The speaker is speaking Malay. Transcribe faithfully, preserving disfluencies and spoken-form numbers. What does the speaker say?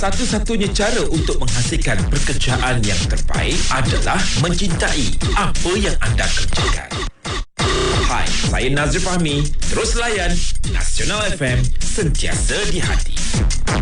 Satu-satunya cara untuk menghasilkan pekerjaan yang terbaik adalah mencintai apa yang anda kerjakan. Hai, saya Nazri Fahmi. Terus layan Nasional F M, sentiasa di hati.